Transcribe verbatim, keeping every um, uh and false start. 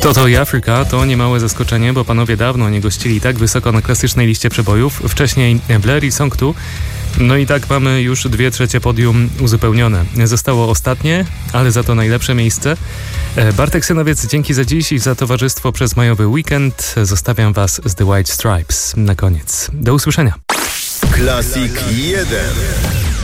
Toto i Africa to niemałe zaskoczenie, bo panowie dawno nie gościli tak wysoko na klasycznej liście przebojów. Wcześniej Blair i Song two. No i tak mamy już dwie trzecie podium uzupełnione. Zostało ostatnie, ale za to najlepsze miejsce. Bartek Synowiec, dzięki za dziś i za towarzystwo przez majowy weekend. Zostawiam Was z The White Stripes na koniec. Do usłyszenia. Classic jeden.